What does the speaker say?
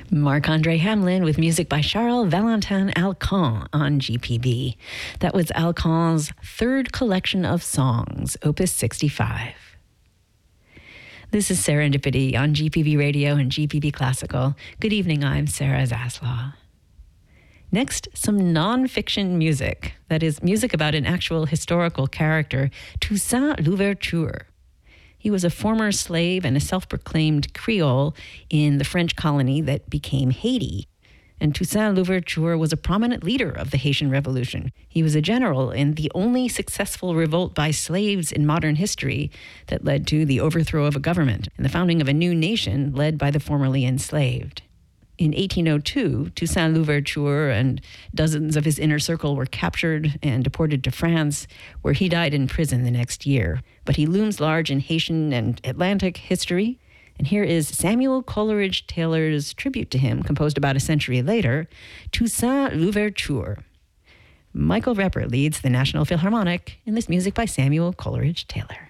Marc-André Hamelin with music by Charles Valentin Alcan on GPB. That was Alcan's third collection of songs, Opus 65. This is Serendipity on GPB Radio and GPB Classical. Good evening, I'm Sarah Zaslaw. Next, some non-fiction music. That is, music about an actual historical character, Toussaint Louverture. He was a former slave and a self-proclaimed Creole in the French colony that became Haiti. And Toussaint Louverture was a prominent leader of the Haitian Revolution. He was a general in the only successful revolt by slaves in modern history that led to the overthrow of a government and the founding of a new nation led by the formerly enslaved. In 1802, Toussaint Louverture and dozens of his inner circle were captured and deported to France, where he died in prison the next year. But he looms large in Haitian and Atlantic history. And here is Samuel Coleridge Taylor's tribute to him, composed about a century later, Toussaint Louverture. Michael Repper leads the National Philharmonic in this music by Samuel Coleridge Taylor.